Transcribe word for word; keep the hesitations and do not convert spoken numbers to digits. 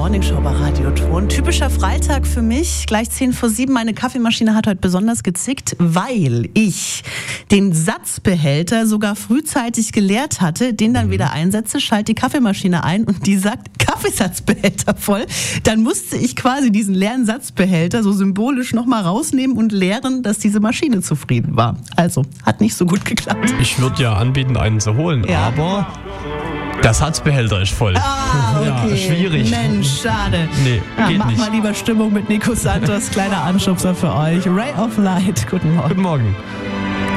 Morningshow bei Radio Ton. Typischer Freitag für mich. Gleich zehn vor sieben. Meine Kaffeemaschine hat heute besonders gezickt, weil ich den Satzbehälter sogar frühzeitig geleert hatte, den dann wieder einsetze, schalte die Kaffeemaschine ein und die sagt Kaffeesatzbehälter voll. Dann musste ich quasi diesen leeren Satzbehälter so symbolisch nochmal rausnehmen und leeren, dass diese Maschine zufrieden war. Also, hat nicht so gut geklappt. Ich würde ja anbieten, einen zu holen, Ja. aber der Satzbehälter ist voll. Ah, okay. Ja, schwierig. Mensch, schade. Nee, ja, geht mach nicht. mal lieber Stimmung mit Nico Santos. Kleiner Anschubser für euch. Ray of Light. Guten Morgen. Guten Morgen.